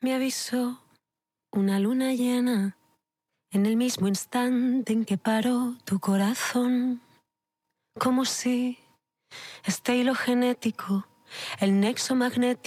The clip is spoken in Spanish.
Me avisó una luna llena en el mismo instante en que paró tu corazón. Como si este hilo genético, el nexo magnético,